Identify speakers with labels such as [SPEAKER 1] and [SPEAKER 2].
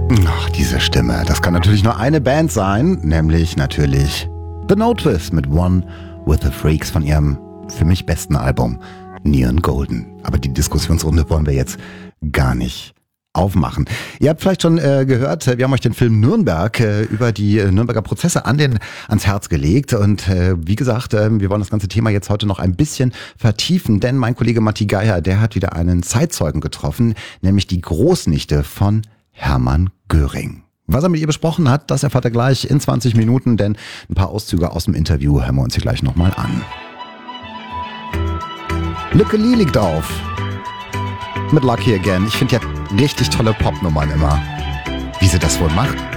[SPEAKER 1] Ach, diese Stimme. Das kann natürlich nur eine Band sein, nämlich natürlich The Notice mit One with the Freaks von ihrem für mich besten Album Neon Golden. Aber die Diskussionsrunde wollen wir jetzt gar nicht aufmachen. Ihr habt vielleicht schon gehört, wir haben euch den Film Nürnberg über die Nürnberger Prozesse ans Herz gelegt. Und wie gesagt, wir wollen das ganze Thema jetzt heute noch ein bisschen vertiefen, denn mein Kollege Matti Geier, der hat wieder einen Zeitzeugen getroffen, nämlich die Großnichte von Hermann Göring. Was er mit ihr besprochen hat, das erfahrt ihr gleich in 20 Minuten, denn ein paar Auszüge aus dem Interview hören wir uns hier gleich nochmal an. Lücke Lee liegt auf. Mit Lucky Again. Ich finde ja richtig tolle Popnummern immer. Wie sie das wohl macht?